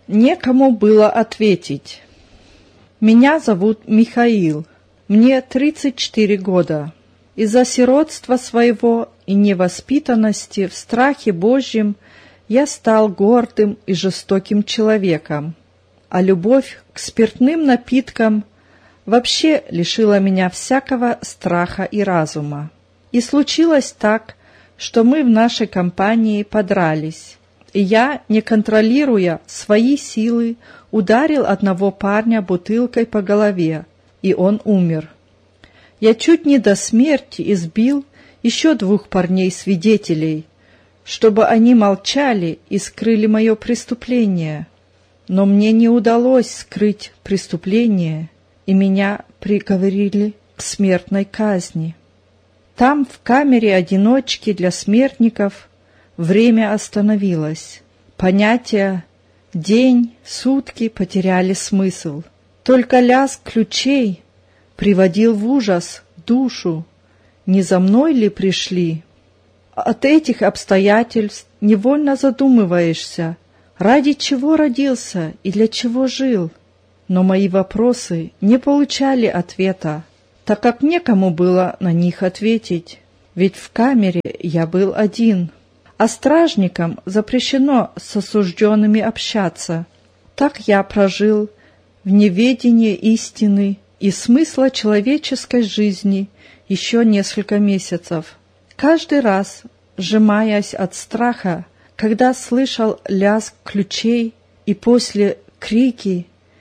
Некому было ответить. Меня зовут Михаил. Мне 34 года. Из-за сиротства своего и невоспитанности в страхе Божьем я стал гордым и жестоким человеком, а любовь к спиртным напиткам вообще лишила меня всякого страха и разума. И случилось так, что мы в нашей компании подрались, и я, не контролируя свои силы, ударил одного парня бутылкой по голове, и он умер. Я чуть не до смерти избил еще 2 парней-свидетелей, чтобы они молчали и скрыли мое преступление. Но мне не удалось скрыть преступление, и меня приговорили к смертной казни. Там, в камере одиночки для смертников, время остановилось. Понятия «день», «сутки» потеряли смысл. Только лязг ключей приводил в ужас душу. Не за мной ли пришли? От этих обстоятельств невольно задумываешься, ради чего родился и для чего жил. Но мои вопросы не получали ответа, так как некому было на них ответить, ведь в камере я был один, а стражникам запрещено с осужденными общаться. Так я прожил в неведении истины и смысла человеческой жизни еще несколько месяцев. Каждый раз, сжимаясь от страха, когда слышал лязг ключей и после крики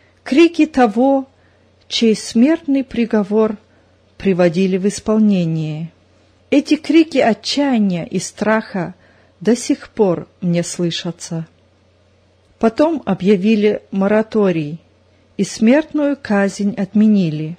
того, чей смертный приговор приводили в исполнение. Эти крики отчаяния и страха до сих пор мне слышатся. Потом объявили мораторий, и смертную казнь отменили.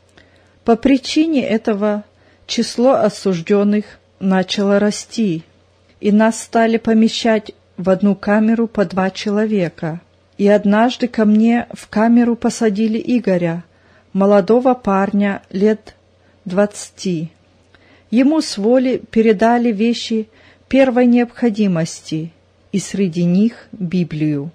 По причине этого число осужденных начало расти, и нас стали помещать в одну камеру по 2 человека. И однажды ко мне в камеру посадили Игоря, молодого парня лет 20. Ему с воли передали вещи первой необходимости, и среди них Библию.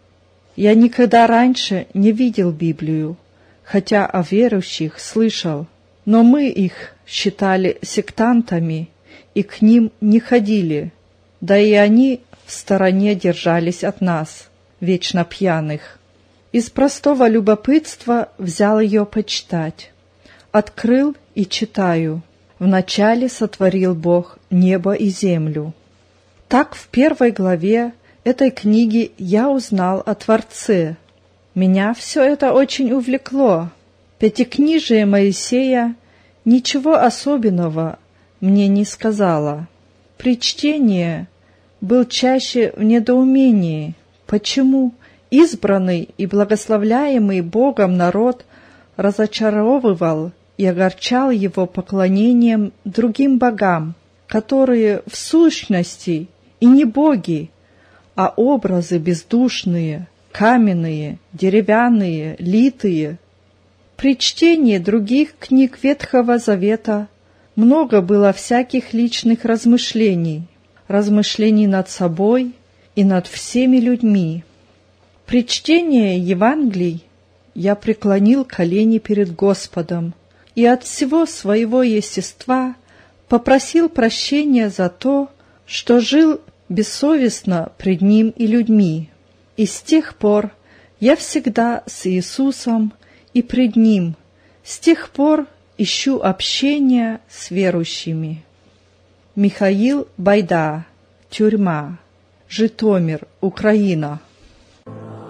Я никогда раньше не видел Библию, хотя о верующих слышал, но мы их считали сектантами и к ним не ходили, да и они в стороне держались от нас, вечно пьяных. Из простого любопытства взял ее почитать. Открыл и читаю. «Вначале сотворил Бог небо и землю». Так в 1 главе этой книги я узнал о Творце. Меня все это очень увлекло. Пятикнижие Моисея ничего особенного мне не сказала. При чтении был чаще в недоумении, почему избранный и благословляемый Богом народ разочаровывал и огорчал его поклонением другим богам, которые в сущности и не боги, а образы бездушные, каменные, деревянные, литые. При чтении других книг Ветхого Завета много было всяких личных размышлений над собой и над всеми людьми. При чтении Евангелий я преклонил колени перед Господом и от всего своего естества попросил прощения за то, что жил бессовестно пред Ним и людьми. И с тех пор я всегда с Иисусом и пред Ним, с тех пор ищу общения с верующими. Михаил Байда, тюрьма, Житомир, Украина.